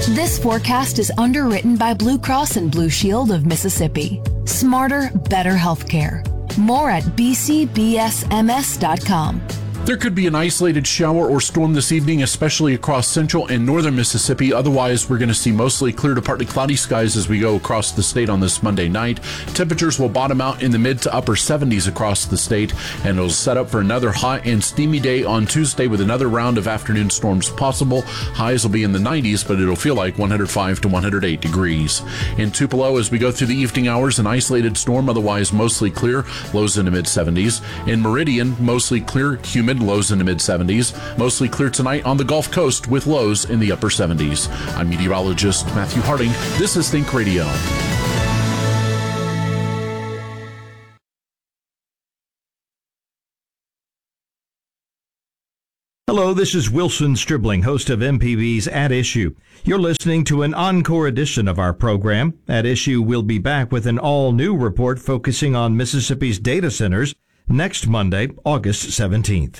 This forecast is underwritten by Blue Cross and Blue Shield of Mississippi. Smarter, better healthcare. More at bcbsms.com. There could be an isolated shower or storm this evening, especially across central and northern Mississippi. Otherwise, we're going to see mostly clear to partly cloudy skies as we go across the state on this Monday night. Temperatures will bottom out in the mid to upper 70s across the state, and it'll set up for another hot and steamy day on Tuesday with another round of afternoon storms possible. Highs will be in the 90s, but it'll feel like 105 to 108 degrees. In Tupelo, as we go through the evening hours, an isolated storm, otherwise mostly clear, lows in the mid 70s. In Meridian, mostly clear, humid, lows in the mid 70s. Mostly clear tonight on the Gulf Coast with lows in the upper 70s. I'm meteorologist Matthew Harding. This is Think Radio. Hello, this is Wilson Stribling, host of MPB's At Issue. You're listening to an encore edition of our program. At Issue will be back with an all-new report focusing on Mississippi's data centers next Monday, August 17th.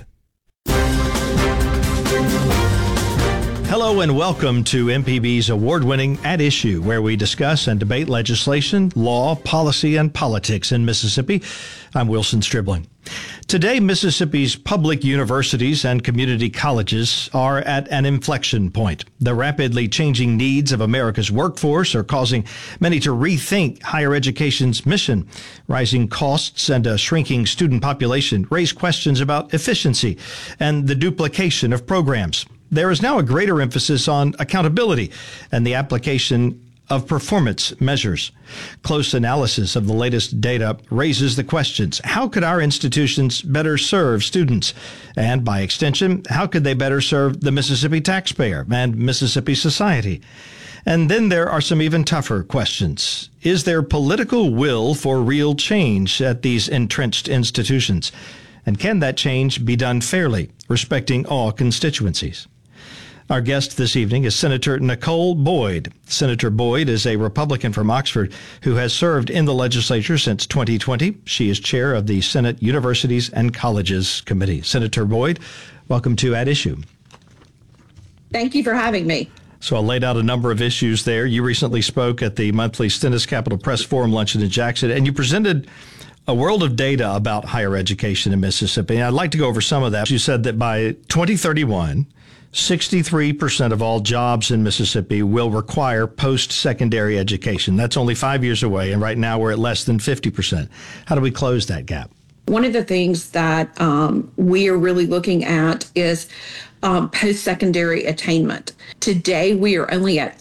Hello and welcome to MPB's award-winning At Issue, where we discuss and debate legislation, law, policy, and politics in Mississippi. I'm Wilson Stribling. Today, Mississippi's public universities and community colleges are at an inflection point. The rapidly changing needs of America's workforce are causing many to rethink higher education's mission. Rising costs and a shrinking student population raise questions about efficiency and the duplication of programs. There is now a greater emphasis on accountability and the application of performance measures. Close analysis of the latest data raises the questions: how could our institutions better serve students? And by extension, how could they better serve the Mississippi taxpayer and Mississippi society? And then there are some even tougher questions. Is there political will for real change at these entrenched institutions? And can that change be done fairly, respecting all constituencies? Our guest this evening is Senator Nicole Boyd. Senator Boyd is a Republican from Oxford who has served in the legislature since 2020. She is chair of the Senate Universities and Colleges Committee. Senator Boyd, welcome to At Issue. Thank you for having me. So I laid out a number of issues there. You recently spoke at the monthly Stennis Capitol Press Forum luncheon in Jackson, and you presented a world of data about higher education in Mississippi. And I'd like to go over some of that. You said that by 2031, 63% of all jobs in Mississippi will require post-secondary education. That's only 5 years away, and right now we're at less than 50%. How do we close that gap? One of the things that we are really looking at is post-secondary attainment. Today, we are only at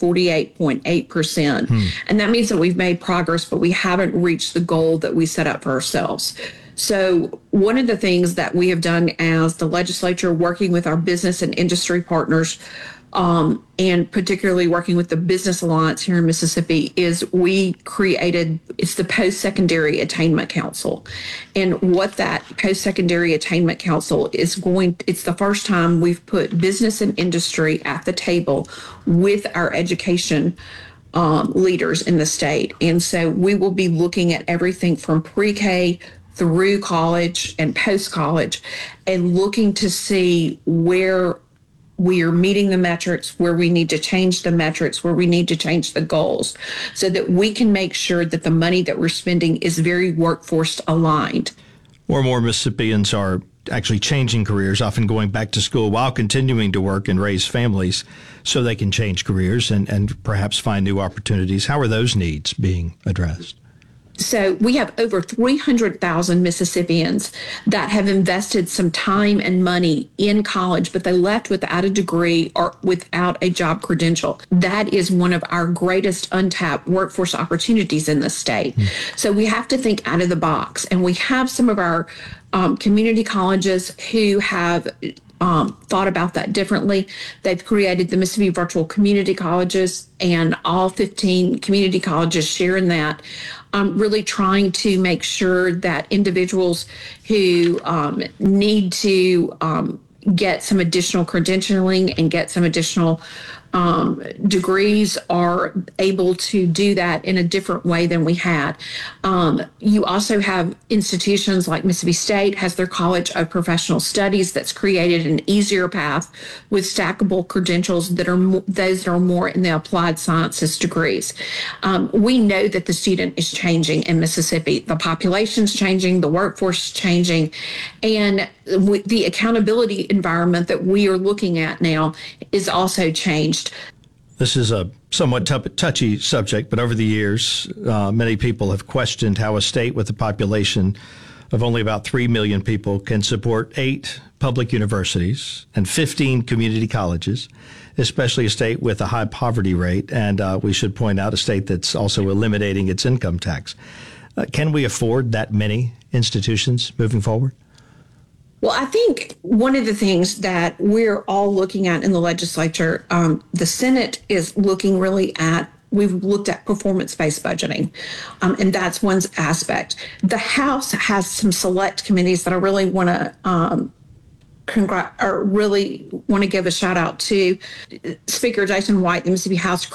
48.8%, and that means that we've made progress, but we haven't reached the goal that we set up for ourselves. So one of the things that we have done as the legislature, working with our business and industry partners, and particularly working with the Business Alliance here in Mississippi, is we created, it's the Post-Secondary Attainment Council. And what that Post-Secondary Attainment Council is it's the first time we've put business and industry at the table with our education leaders in the state. And so we will be looking at everything from pre-K through college and post-college, and looking to see where we are meeting the metrics, where we need to change the metrics, where we need to change the goals, so that we can make sure that the money that we're spending is very workforce aligned. More and more Mississippians are actually changing careers, often going back to school while continuing to work and raise families so they can change careers and perhaps find new opportunities. How are those needs being addressed? So we have over 300,000 Mississippians that have invested some time and money in college, but they left without a degree or without a job credential. That is one of our greatest untapped workforce opportunities in the state. So we have to think out of the box. And we have some of our community colleges who have thought about that differently. They've created the Mississippi Virtual Community Colleges, and all 15 community colleges share in that. Really trying to make sure that individuals who need to get some additional credentialing and get some additional degrees are able to do that in a different way than we had. You also have institutions like Mississippi State has their College of Professional Studies that's created an easier path with stackable credentials that are those that are more in the applied sciences degrees. We know that the student is changing in Mississippi. The population's changing, the workforce is changing, and the accountability environment that we are looking at now is also changed. This is a somewhat touchy subject, but over the years, many people have questioned how a state with a population of only about 3 million people can support 8 public universities and 15 community colleges, especially a state with a high poverty rate, and we should point out a state that's also eliminating its income tax. Can we afford that many institutions moving forward? Well, I think one of the things that we're all looking at in the legislature, the Senate is looking really at, we've looked at performance-based budgeting, and that's one aspect. The House has some select committees that I really want to really want to give a shout out to Speaker Jason White, the Mississippi House